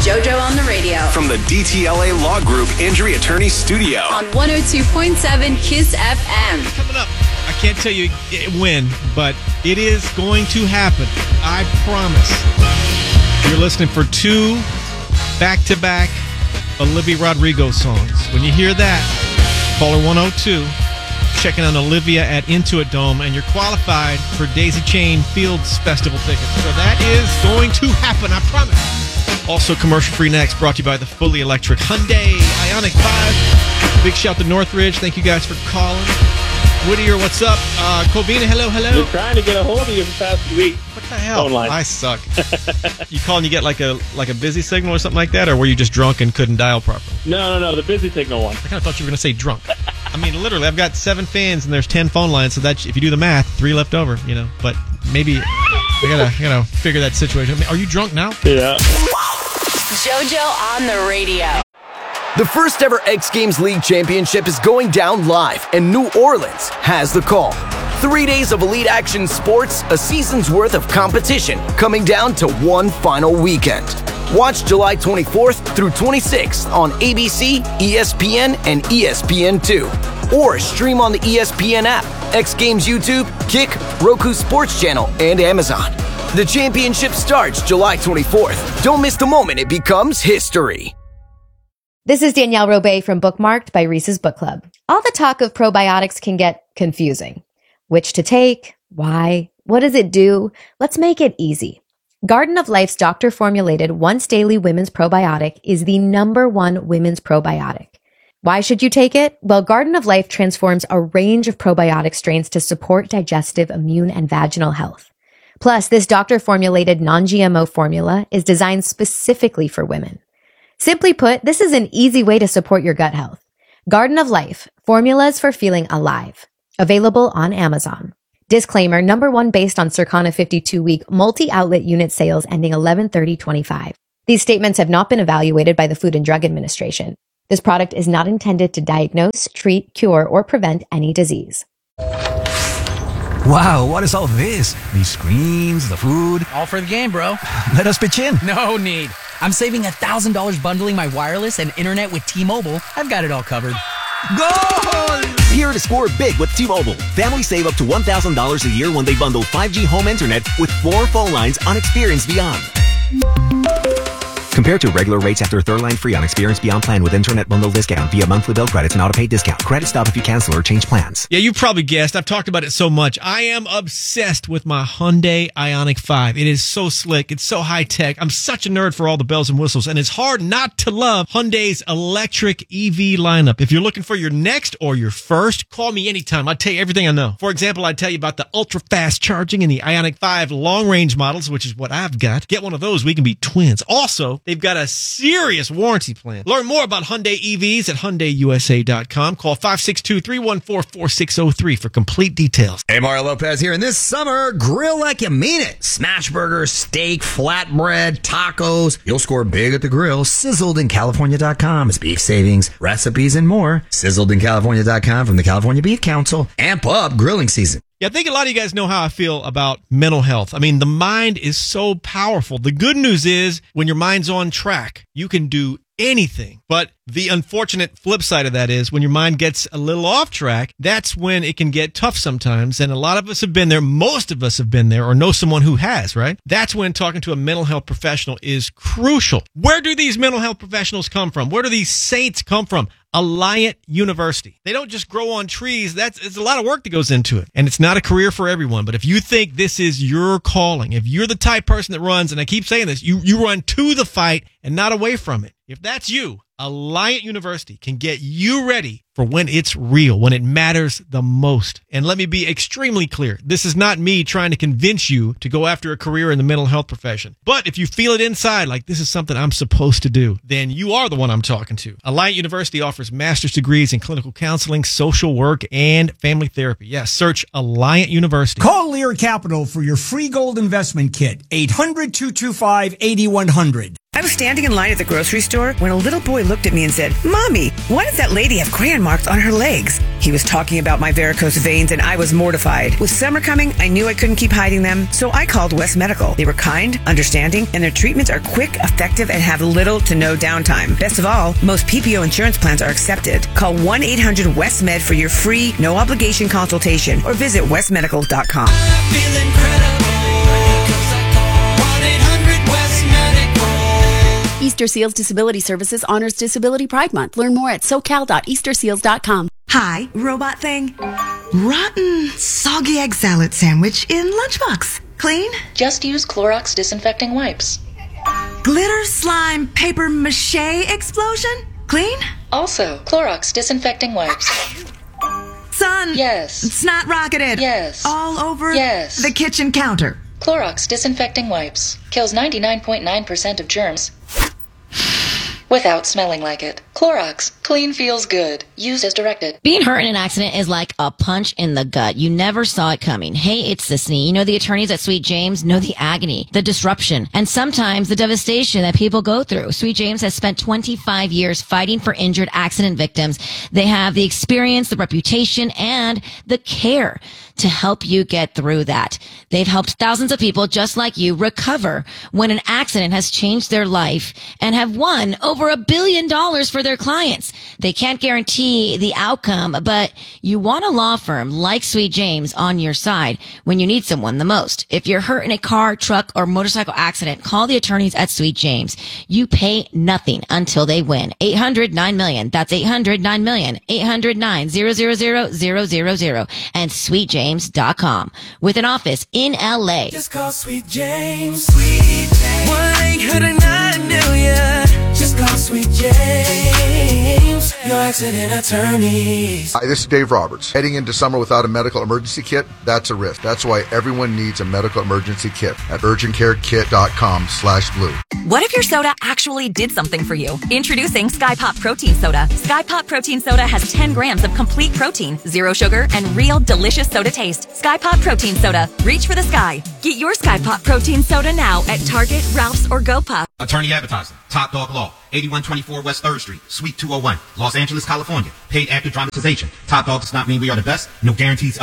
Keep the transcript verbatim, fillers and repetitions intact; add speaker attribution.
Speaker 1: JoJo on the radio.
Speaker 2: From the D T L A Law Group Injury Attorney Studio.
Speaker 1: On one oh two point seven KISS F M.
Speaker 3: Coming up, I can't tell you when, but it is going to happen. I promise. You're listening for two back-to-back Olivia Rodrigo songs. When you hear that, caller one oh two, checking on Olivia at Intuit Dome, and you're qualified for Daisy Chain Fields Festival tickets. So that is going to happen, I promise. Also, commercial-free next, brought to you by the fully electric Hyundai Ioniq five. Big shout to Northridge. Thank you guys for calling. Whittier, what's up? Uh, Covina, hello, hello.
Speaker 4: Been trying to get a hold of you for the past week.
Speaker 3: What the hell? I suck. You call and you get like a like a busy signal or something like that, or were you just drunk and couldn't dial properly?
Speaker 4: No, no, no, the busy signal one.
Speaker 3: I kind of thought you were going to say drunk. I mean, literally, I've got seven fans and there's ten phone lines, so that if you do the math, three left over, you know. But maybe I gotta, I gotta figure that situation. I mean, are you drunk now?
Speaker 4: Yeah.
Speaker 1: JoJo on the radio.
Speaker 5: The first ever X Games League Championship is going down live, and New Orleans has the call. Three days of elite action sports, a season's worth of competition, coming down to one final weekend. Watch July twenty-fourth through twenty-sixth on A B C, E S P N, and E S P N two. Or stream on the E S P N app, X Games YouTube, Kick, Roku Sports Channel, and Amazon. The championship starts July twenty-fourth. Don't miss the moment it becomes history.
Speaker 6: This is Danielle Robay from Bookmarked by Reese's Book Club. All the talk of probiotics can get confusing. Which to take? Why? What does it do? Let's make it easy. Garden of Life's doctor-formulated once-daily women's probiotic is the number one women's probiotic. Why should you take it? Well, Garden of Life transforms a range of probiotic strains to support digestive, immune, and vaginal health. Plus, this doctor-formulated non-G M O formula is designed specifically for women. Simply put, this is an easy way to support your gut health. Garden of Life, formulas for feeling alive. Available on Amazon. Disclaimer, number one based on Circana fifty-two week multi-outlet unit sales ending eleven thirty twenty-five. These statements have not been evaluated by the Food and Drug Administration. This product is not intended to diagnose, treat, cure, or prevent any disease.
Speaker 7: Wow, what is all this? These screens, the food.
Speaker 8: All for the game, bro.
Speaker 7: Let us pitch in.
Speaker 8: No need. I'm saving one thousand dollars bundling my wireless and internet with T-Mobile. I've got it all covered.
Speaker 7: Goal!
Speaker 9: Here to score big with T-Mobile. Families save up to one thousand dollars a year when they bundle five G home internet with four phone lines on Experience Beyond. Compared to regular rates after third line free on Experience Beyond plan with internet bundle discount via monthly bill credits and auto-pay discount. Credit stop if you cancel or change plans.
Speaker 3: Yeah, you probably guessed. I've talked about it so much. I am obsessed with my Hyundai Ioniq five. It is so slick. It's so high-tech. I'm such a nerd for all the bells and whistles, and it's hard not to love Hyundai's electric E V lineup. If you're looking for your next or your first, call me anytime. I'll tell you everything I know. For example, I'd tell you about the ultra-fast charging in the Ioniq five long-range models, which is what I've got. Get one of those. We can be twins. Also, they've got a serious warranty plan. Learn more about Hyundai E Vs at Hyundai U S A dot com. Call five six two, three one four, four six zero three for complete details.
Speaker 10: Hey, Mario Lopez here. And this summer, grill like you mean it. Smash burgers, steak, flatbread, tacos. You'll score big at the grill. Sizzled in California dot com is beef savings, recipes, and more. Sizzled in California dot com from the California Beef Council. Amp up grilling season.
Speaker 3: Yeah, I think a lot of you guys know how I feel about mental health. I mean, the mind is so powerful. The good news is when your mind's on track, you can do anything. But the unfortunate flip side of that is when your mind gets a little off track, that's when it can get tough sometimes. And a lot of us have been there. Most of us have been there or know someone who has, right? That's when talking to a mental health professional is crucial. Where do these mental health professionals come from? Where do these saints come from? Alliant University. They don't just grow on trees. That's it's a lot of work that goes into it. And it's not a career for everyone. But if you think this is your calling, if you're the type person that runs, and I keep saying this, you, you run to the fight and not away from it. If that's you, Alliant University can get you ready for when it's real, when it matters the most. And let me be extremely clear. This is not me trying to convince you to go after a career in the mental health profession. But if you feel it inside, like this is something I'm supposed to do, then you are the one I'm talking to. Alliant University offers master's degrees in clinical counseling, social work, and family therapy. Yes, search Alliant University.
Speaker 11: Call Lear Capital for your free gold investment kit. eight hundred, two two five, eight one zero zero. I was standing in line at the grocery store when a little boy looked at me and said, "Mommy, why does that lady have crayon marks on her legs?" He was talking about my varicose veins and I was mortified. With summer coming, I knew I couldn't keep hiding them, so I called West Medical. They were kind, understanding, and their treatments are quick, effective, and have little to no downtime. Best of all, most P P O insurance plans are accepted. Call one eight hundred West Med for your free, no obligation consultation or visit west medical dot com.
Speaker 12: Easter Seals Disability Services honors Disability Pride Month. Learn more at socal dot easter seals dot com.
Speaker 13: Hi, robot thing. Rotten, soggy egg salad sandwich in lunchbox. Clean?
Speaker 14: Just use Clorox disinfecting wipes.
Speaker 13: Glitter slime paper mache explosion? Clean?
Speaker 14: Also, Clorox disinfecting wipes.
Speaker 13: Son.
Speaker 14: Yes.
Speaker 13: Snot rocketed.
Speaker 14: Yes.
Speaker 13: All over
Speaker 14: yes.
Speaker 13: the kitchen counter.
Speaker 14: Clorox disinfecting wipes kills ninety-nine point nine percent of germs without smelling like it. Clorox. Clean feels good. Used as directed.
Speaker 15: Being hurt in an accident is like a punch in the gut. You never saw it coming. Hey, it's Sisney. You know, the attorneys at Sweet James know the agony, the disruption, and sometimes the devastation that people go through. Sweet James has spent twenty-five years fighting for injured accident victims. They have the experience, the reputation, and the care to help you get through that. They've helped thousands of people just like you recover when an accident has changed their life and have won over a billion dollars for their clients. They can't guarantee the outcome, but you want a law firm like Sweet James on your side when you need someone the most. If you're hurt in a car, truck, or motorcycle accident, call the attorneys at Sweet James. You pay nothing until they win. eight hundred nine million. That's eight hundred nine million. eight hundred nine thousand zero and sweet james dot com with an office in L A.
Speaker 16: Just call Sweet James. Sweet James. one eight hundred nine million. Just call Sweet James. Your accident attorneys.
Speaker 17: Hi, this is Dave Roberts. Heading into summer without a medical emergency kit, that's a risk. That's why everyone needs a medical emergency kit at urgent care kit dot com slash blue.
Speaker 18: What if your soda actually did something for you? Introducing Sky Pop Protein Soda. Sky Pop Protein Soda has ten grams of complete protein, zero sugar, and real delicious soda taste. Sky Pop Protein Soda. Reach for the sky. Get your Sky Pop Protein Soda now at Target, Ralph's, or GoPuff.
Speaker 19: Attorney Advertising. Top Dog Law. eighty-one twenty-four West third Street. Suite two oh one. Los Angeles, California. Paid actor dramatization. Top Dog does not mean we are the best. No guarantees